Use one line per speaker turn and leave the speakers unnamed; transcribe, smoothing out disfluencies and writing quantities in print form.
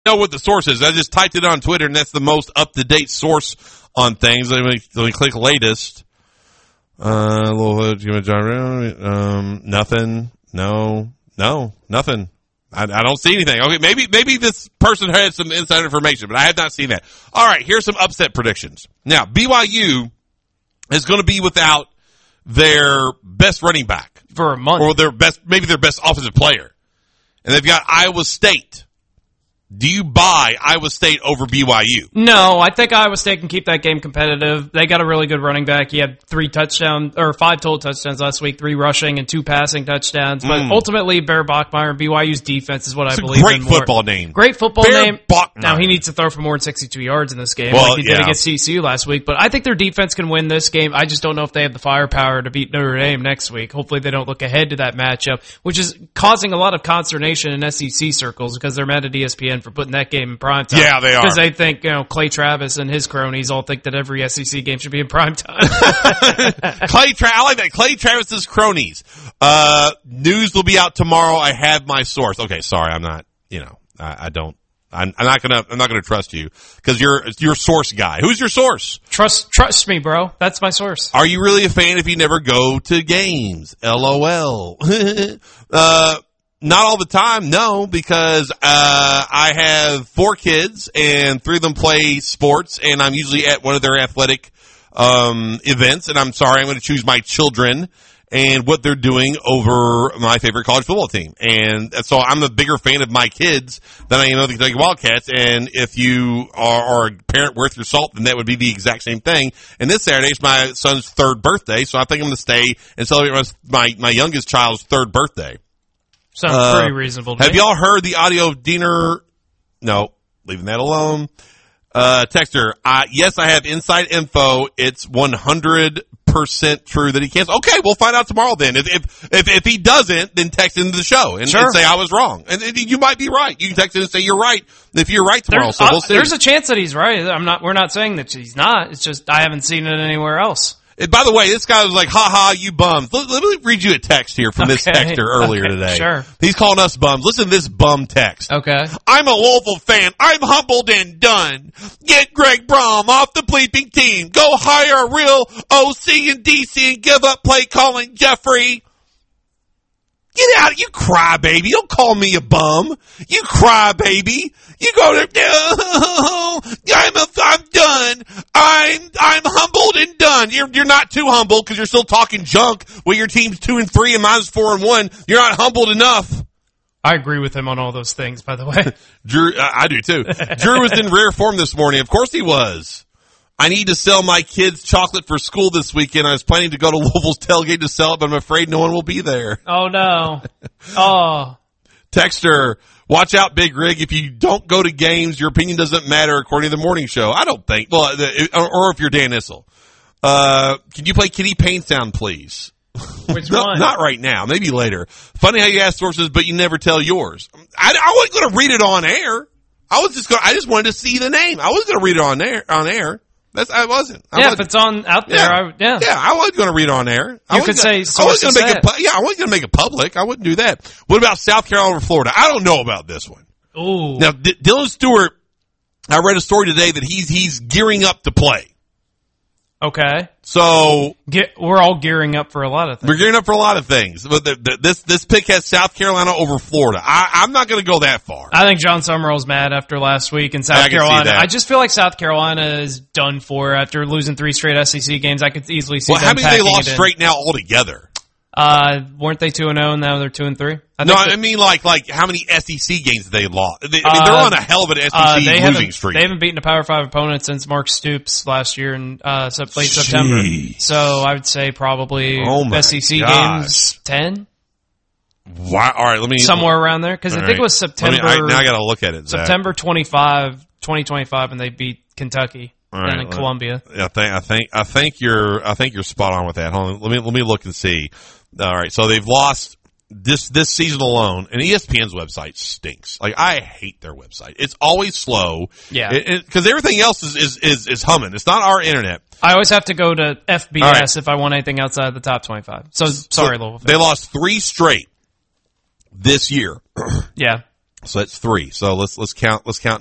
know what the source is. I just typed it on Twitter, and that's the most up-to-date source on things. Let me click latest. Nothing. No, nothing. I don't see anything. Okay, maybe this person had some inside information, but I have not seen that. All right, here's some upset predictions. Now, BYU is going to be without their best running back
for a month,
or their best offensive player, and they've got Iowa State. Do you buy Iowa State over BYU?
No, I think Iowa State can keep that game competitive. They got a really good running back. He had 5 total touchdowns last week, 3 rushing and 2 passing touchdowns. But ultimately, Bear Bachmeier and BYU's defense is what I believe in more.
Great football name.
Great football
Bear
name.
Bachmeier.
Now, he needs to throw for more than 62 yards in this game like he did against CCU last week. But I think their defense can win this game. I just don't know if they have the firepower to beat Notre Dame next week. Hopefully, they don't look ahead to that matchup, which is causing a lot of consternation in SEC circles because they're mad at ESPN for putting that game in prime time.
Yeah, they are.
Because they think, Clay Travis and his cronies all think that every SEC game should be in prime time.
I like that. Clay Travis's cronies. News will be out tomorrow. I have my source. Okay, sorry, I'm not, I don't. I'm not gonna trust you because you're your source guy. Who's your source?
Trust me, bro. That's my source.
Are you really a fan if you never go to games? LOL. Not all the time, no, because I have 4 kids and 3 of them play sports, and I'm usually at one of their athletic events. And I'm sorry, I'm going to choose my children and what they're doing over my favorite college football team. And so I'm a bigger fan of my kids than I am of the Kentucky Wildcats. And if you are a parent worth your salt, then that would be the exact same thing. And this Saturday is my son's 3rd birthday, so I think I'm going to stay and celebrate my youngest child's 3rd birthday.
Sounds pretty reasonable to me.
Have y'all heard the audio of Diener? No, leaving that alone. Texter, yes, I have inside info. It's 100% true that he can't. Okay, we'll find out tomorrow then. If he doesn't, then text into the show and say I was wrong. And you might be right. You can text in and say you're right if you're right tomorrow. So we'll see.
There's a chance that he's right. We're not saying that he's not. It's just I haven't seen it anywhere else.
By the way, this guy was like, ha, you bums. Let me read you a text here from this texter earlier today.
Sure.
He's calling us bums. Listen to this bum text.
Okay.
I'm a Louisville fan. I'm humbled and done. Get Greg Brom off the bleeping team. Go hire a real OC in DC and give up play calling, Jeffrey. Get out, you cry baby. Don't call me a bum. You cry baby. You go to, I'm done. I'm humbled and done. You're not too humble because you're still talking junk when your team's 2-3 and mine's 4-1. You're not humbled enough.
I agree with him on all those things, by the way.
Drew, I do too. Drew was in rare form this morning. Of course he was. I need to sell my kids chocolate for school this weekend. I was planning to go to Louisville's tailgate to sell it, but I'm afraid no one will be there.
Oh, no. Oh.
Texter, watch out, Big Rig. If you don't go to games, your opinion doesn't matter, according to the morning show. I don't think. Well, or if you're Dan Issel. Can you play Kitty Payne sound, please?
Which one?
Not right now. Maybe later. Funny how you ask sources, but you never tell yours. I wasn't going to read it on air. I just wanted to see the name. I wasn't going to read it on air. I wasn't.
If it's on out there,
yeah. I wasn't going to read it on air.
You could say sources said.
I wasn't going to make it public. I wouldn't do that. What about South Carolina or Florida? I don't know about this one.
Ooh.
Now, Dylan Stewart, I read a story today that he's gearing up to play.
Okay.
So
we're all gearing up for a lot of things.
We're gearing up for a lot of things. But this pick has South Carolina over Florida. I'm not going to go that far.
I think John Summerall's mad after last week in South Carolina. I just feel like South Carolina is done for after losing 3 straight SEC games. I could easily see them
how many they lost
it
straight now altogether?
Weren't they 2-0 and now they're 2-3?
I mean like how many SEC games they lost? They're on a hell of an SEC losing streak.
They haven't beaten a Power 5 opponent since Mark Stoops last year in late September. So I would say probably SEC games 10.
Wow. All right, let me
somewhere around there because I think it was September.
Now I got to look at it.
September 2025, and they beat Kentucky.
Right,
and in Columbia.
I think you're spot on with that. Hold on, let me look and see. All right, so they've lost this season alone, and ESPN's website stinks. Like I hate their website. It's always slow.
Yeah,
because everything else is humming. It's not our internet.
I always have to go to FBS if I want anything outside of the top 25. So sorry, Louisville.
They lost 3 straight this year.
Yeah.
So that's 3. So let's count